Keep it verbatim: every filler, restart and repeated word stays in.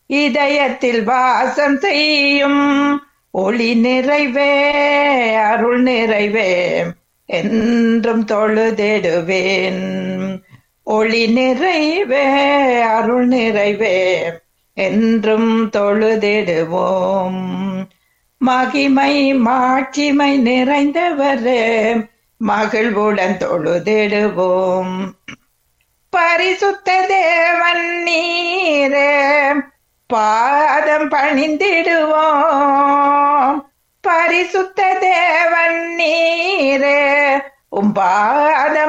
இதயத்தில் வாசம் செய்யும் ஒளி நிறைவே அருள் நிறைவே என்றும் தொழுதிடுவேன். ஒளி நிறைவே அருள் நிறைவே என்றும் தொழுதிடுவோம். மகிமை மாட்சிமை நிறைந்தவரே மகிழ்வுடன் தொழுதிடுவோம். பரிசுத்த தேவன் நீரே பாதம் பணிந்திடுவோம். பரிசுத்த தேவன் நீரே உம் பாதம்